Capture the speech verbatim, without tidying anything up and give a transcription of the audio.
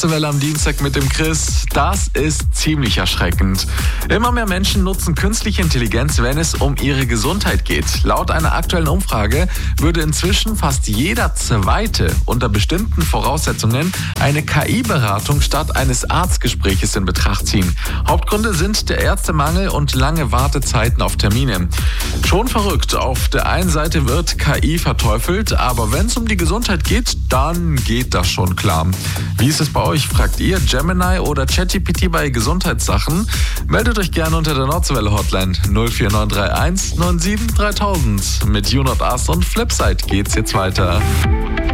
Welle am Dienstag mit dem Chris. Das ist ziemlich erschreckend. Immer mehr Menschen nutzen künstliche Intelligenz, wenn es um ihre Gesundheit geht. Laut einer aktuellen Umfrage würde inzwischen fast jeder Zweite unter bestimmten Voraussetzungen eine K I-Beratung statt eines Arztgespräches in Betracht ziehen. Hauptgründe sind der Ärztemangel und lange Wartezeiten auf Termine. Schon verrückt. Auf der einen Seite wird K I verteufelt, aber wenn es um die Gesundheit geht, dann geht das schon klar. Wie ist es bei euch? Fragt ihr Gemini oder ChatGPT bei Gesundheitssachen? Meldet euch gerne unter der Nordwelle Hotline null vier neun drei eins neun sieben dreitausend. Mit You Not Us und Flipside geht's jetzt weiter.